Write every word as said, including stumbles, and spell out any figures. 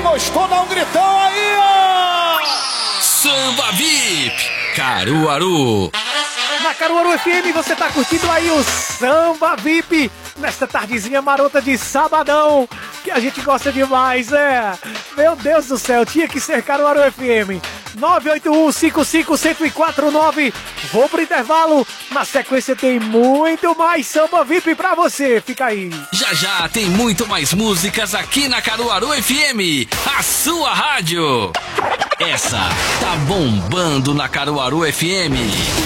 gostou, dá um gritão aí, ó! Samba V I P Caruaru. Na Caruaru F M você tá curtindo aí o Samba V I P nesta tardezinha marota de sabadão, que a gente gosta demais, é. Meu Deus do céu, tinha que ser Caruaru F M. nove oito um, cinco cinco, um zero quatro nove. Vou pro intervalo. Na sequência tem muito mais Samba V I P pra você. Fica aí. Já já tem muito mais músicas aqui na Caruaru F M, a sua rádio. Essa tá bombando na Caruaru F M.